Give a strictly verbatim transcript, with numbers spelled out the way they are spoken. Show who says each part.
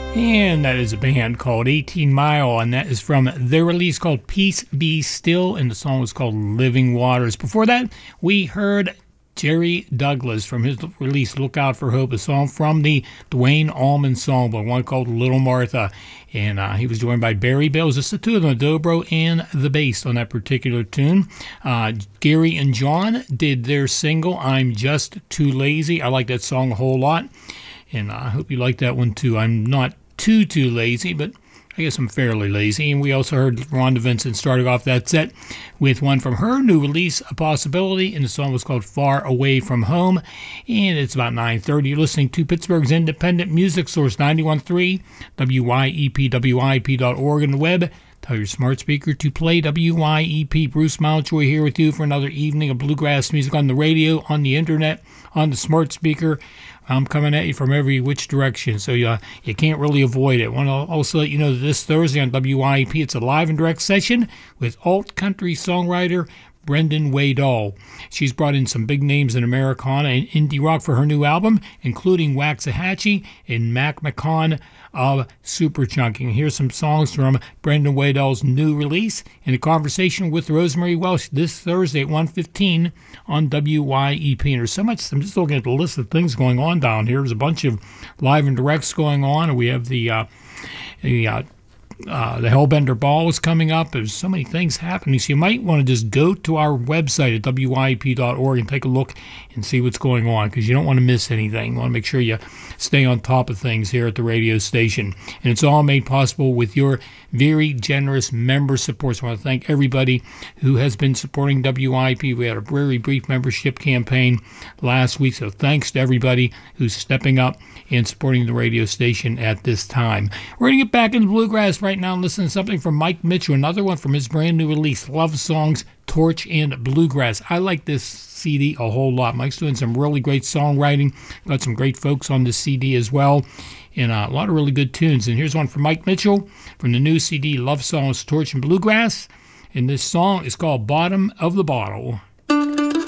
Speaker 1: And that is a band called eighteen mile, and that is from their release called Peace Be Still, and the song was called Living Waters. Before that, we heard Jerry Douglas from his release Look Out for Hope, a song from the Duane Allman songbook, one called Little Martha. And uh, he was joined by Barry Bell, just the two of them, the dobro and the bass on that particular tune. Uh, Gary and John did their single, I'm Just Too Lazy. I like that song a whole lot, and I hope you like that one too. I'm not too, too lazy, but I guess I'm fairly lazy. And we also heard Rhonda Vincent starting off that set with one from her new release, A Possibility, and the song was called Far Away From Home. And it's about nine thirty. You're listening to Pittsburgh's independent music source, ninety-one point three, W Y E P, W I E P dot org, on the web. Tell your smart speaker to play W Y E P. Bruce Mountjoy here with you for another evening of bluegrass music on the radio, on the internet, on the smart speaker. I'm coming at you from every which direction, so you, you can't really avoid it. I want to also let you know that this Thursday on W Y E P, it's a live and direct session with alt country songwriter Brendan Waydall. She's brought in some big names in Americana and indie rock for her new album, including Waxahachie and Mac McCaughan of Superchunking. Here's some songs from Brendan Waydall's new release in a conversation with Rosemary Welsh this Thursday at one fifteen on W Y E P. And there's so much, I'm just looking at the list of things going on down here. There's a bunch of live and directs going on, and we have the uh, the uh, Uh, the Hellbender Ball is coming up. There's so many things happening. So you might want to just go to our website at W Y E P dot org and take a look and see what's going on, because you don't want to miss anything. You want to make sure you stay on top of things here at the radio station. And it's all made possible with your very generous member support. So I want to thank everybody who has been supporting W Y E P. We had a very brief membership campaign last week, so thanks to everybody who's stepping up and supporting the radio station at this time. We're going to get back into bluegrass right now and listen to something from Mike Mitchell, another one from his brand new release, Love Songs, Torch and Bluegrass. I like this C D a whole lot. Mike's doing some really great songwriting. Got some great folks on this C D as well, and uh, a lot of really good tunes. And here's one from Mike Mitchell from the new C D, Love Songs, Torch and Bluegrass. And this song is called Bottom of the Bottle.